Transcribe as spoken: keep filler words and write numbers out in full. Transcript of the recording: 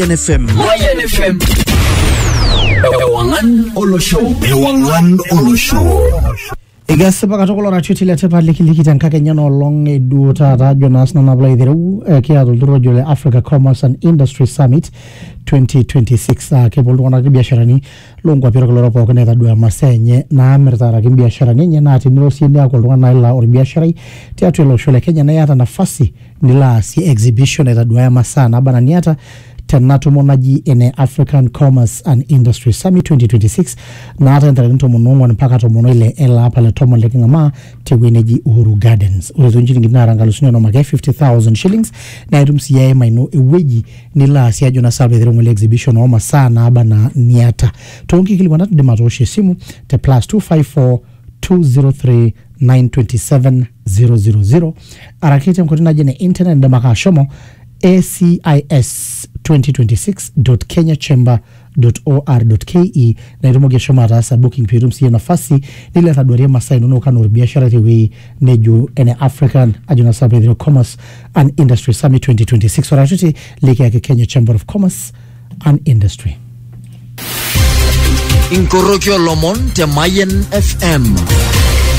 N F M. Mayan F M. Ewangan Olo Show. Ewangan Olo Show. Igas baka tokolo na chuti le tepa liki liki tankake nyano long edu tata Jonas na nabla idhiru kia duluro jule Africa Commerce and Industry Summit twenty twenty-six uh, ke boldu wana biashara ni longwa pira koloro po kene tadua masenye na amirtara biashara ni nye na ati nilo siende ya koldu wana ila ori biashara tiatu ilo shule Kenya na yata nafasi nila si exhibition ya tadua ya masaa na bana ni yata tenatu monaji ene African Commerce and Industry Summit twenty twenty-six na hata ntarinto monongo mpaka to mono ile ela hapa le tomo leki ngama teweneji Uhuru Gardens urezo njini ngina rangalusunyo no magay fifty thousand shillings na irumsi ya ema ino eweji nila siya jona salve dhiru mwile exhibition wa masaa na haba na niata tuongi kili wanatu dematoshe simu te plus two five four two zero three nine two seven zero zero zero arakite mkotina jene internet na maka shomo A C I S twenty twenty-six dot kenya chamber dot or dot ke na irumoge shoma rasa booking pirum siya nafasi nile taduaria masai nuno kano biashara tewe neju ene African Ajuna Sabedro Commerce and Industry Summit twenty twenty-six waratuti leke yake Kenya Chamber of Commerce and Industry. Inkorokyo Lomon te Mayan F M.